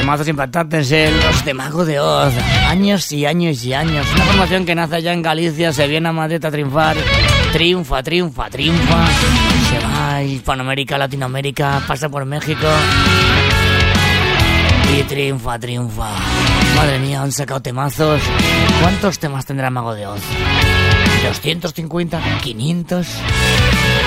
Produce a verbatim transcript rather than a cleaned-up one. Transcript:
temazos impactantes, eh, los de Mago de Oz. Años y años y años. Una formación que nace allá en Galicia, se viene a Madrid a triunfar. Triunfa, triunfa, triunfa. Se va a Hispanoamérica, Latinoamérica, pasa por México. Y triunfa, triunfa. Madre mía, han sacado temazos. ¿Cuántos temas tendrá Mago de Oz? ¿doscientos cincuenta? ¿quinientos?